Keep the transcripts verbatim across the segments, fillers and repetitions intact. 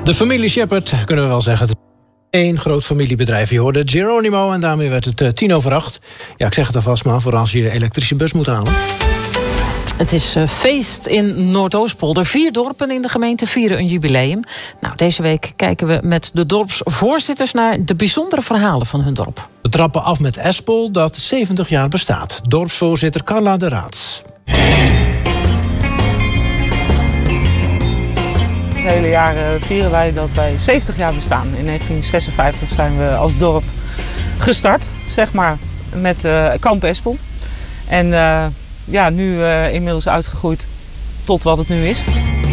De familie Shepherd, kunnen we wel zeggen. Eén groot familiebedrijf. Je hoorde Geronimo en daarmee werd het uh, tien over acht. Ja, ik zeg het alvast maar, voor als je je elektrische bus moet halen. Het is uh, feest in Noordoostpolder. Vier dorpen in de gemeente vieren een jubileum. Nou, deze week kijken we met de dorpsvoorzitters naar de bijzondere verhalen van hun dorp. We trappen af met Espel, dat zeventig jaar bestaat. Dorpsvoorzitter Carla de Raads. Het hele jaar vieren wij dat wij zeventig jaar bestaan. In negentien zesenvijftig zijn we als dorp gestart, zeg maar, met uh, Kamp Espel. En uh, ja, nu uh, inmiddels uitgegroeid tot wat het nu is.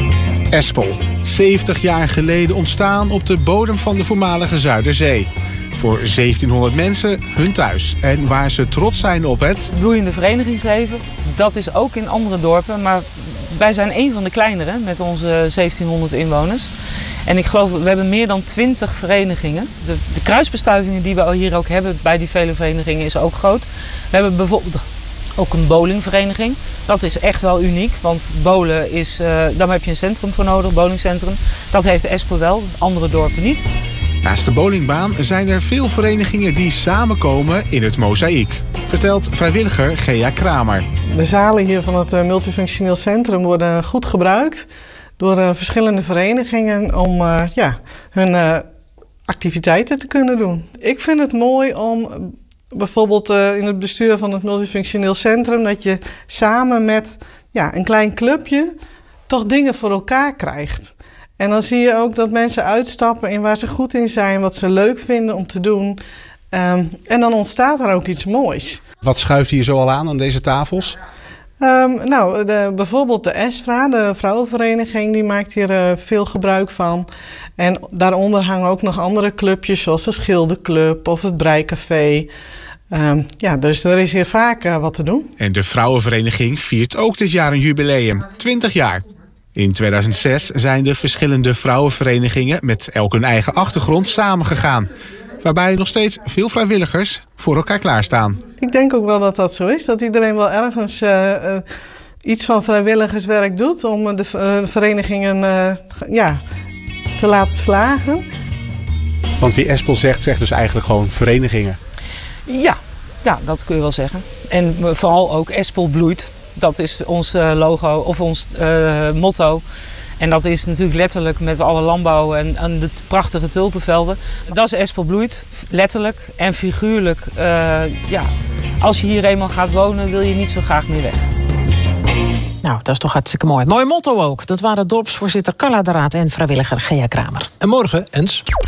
Espel, zeventig jaar geleden ontstaan op de bodem van de voormalige Zuiderzee. Voor zeventienhonderd mensen hun thuis. En waar ze trots zijn op het bloeiende verenigingsleven. Dat is ook in andere dorpen, maar wij zijn een van de kleinere met onze zeventienhonderd inwoners. En ik geloof dat we hebben meer dan twintig verenigingen. De, de kruisbestuivingen die we hier ook hebben bij die vele verenigingen is ook groot. We hebben bijvoorbeeld ook een bowlingvereniging. Dat is echt wel uniek, want bowlen is, uh, daar heb je een centrum voor nodig, een bowlingcentrum. Dat heeft Espel wel, andere dorpen niet. Naast de bowlingbaan zijn er veel verenigingen die samenkomen in het mozaïek, vertelt vrijwilliger Gea Kramer. De zalen hier van het multifunctioneel centrum worden goed gebruikt door uh, verschillende verenigingen om uh, ja, hun uh, activiteiten te kunnen doen. Ik vind het mooi om bijvoorbeeld uh, in het bestuur van het multifunctioneel centrum dat je samen met ja, een klein clubje toch dingen voor elkaar krijgt. En dan zie je ook dat mensen uitstappen in waar ze goed in zijn, wat ze leuk vinden om te doen. Um, en dan ontstaat er ook iets moois. Wat schuift hier zo al aan aan deze tafels? Um, nou, de, bijvoorbeeld de ESFRA, de vrouwenvereniging, die maakt hier uh, veel gebruik van. En daaronder hangen ook nog andere clubjes, zoals de Schilderclub of het Breicafé. Um, ja, dus er is hier vaak uh, wat te doen. En de vrouwenvereniging viert ook dit jaar een jubileum, twintig jaar. In tweeduizend zes zijn de verschillende vrouwenverenigingen met elk hun eigen achtergrond samengegaan. Waarbij nog steeds veel vrijwilligers voor elkaar klaarstaan. Ik denk ook wel dat dat zo is. Dat iedereen wel ergens uh, uh, iets van vrijwilligerswerk doet om de uh, verenigingen uh, ja, te laten slagen. Want wie Espel zegt, zegt dus eigenlijk gewoon verenigingen. Ja, ja, dat kun je wel zeggen. En vooral ook Espel bloeit. Dat is ons logo of ons uh, motto. En dat is natuurlijk letterlijk met alle landbouw en, en de prachtige tulpenvelden. Dat is Espel bloeit, letterlijk en figuurlijk. Uh, ja, als je hier eenmaal gaat wonen, wil je niet zo graag meer weg. Nou, dat is toch hartstikke mooi. Mooi motto ook. Dat waren dorpsvoorzitter Carla de Raads en vrijwilliger Gea Kramer. En morgen, Ens.